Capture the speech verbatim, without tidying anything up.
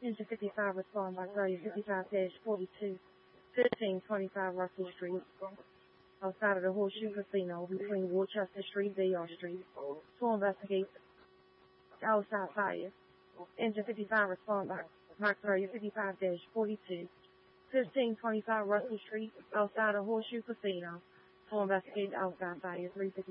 Engine fifty-five respond by Carrier fifty-five forty-two, fifteen twenty-five Russell Street, outside of the Horseshoe Casino between Worcester Street, Bayard Street, to investigate outside fire. Engine fifty-five respond by Mark Carrier fifty-five forty-two, fifteen twenty-five Russell Street, outside of Horseshoe Casino, to investigate outside fire. three fifty